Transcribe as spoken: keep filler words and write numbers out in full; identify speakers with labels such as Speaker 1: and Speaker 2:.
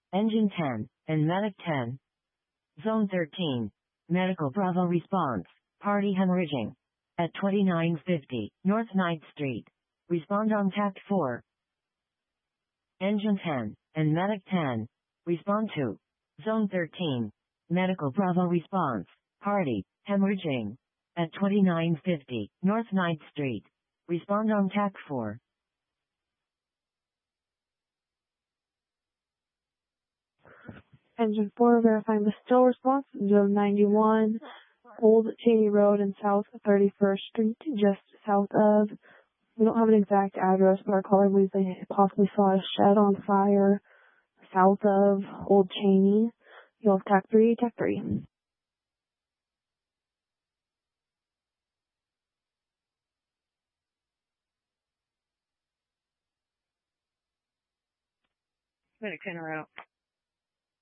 Speaker 1: Engine ten, and Medic ten. Zone thirteen. Medical Bravo response. Party hemorrhaging. At twenty-nine fifty, North ninth Street. Respond on Tact four. Engine ten, and Medic ten. Respond to. Zone thirteen. Medical Bravo response. Party, hemorrhaging. At twenty-nine fifty, North ninth Street. Respond on Tact four.
Speaker 2: Engine four, verifying the still response, zone ninety-one, Old Cheney Road and South thirty-first Street, just south of, we don't have an exact address, but our caller believes they possibly saw a shed on fire south of Old Cheney. You'll have Tac three, Tac three.
Speaker 3: Medic ten are out.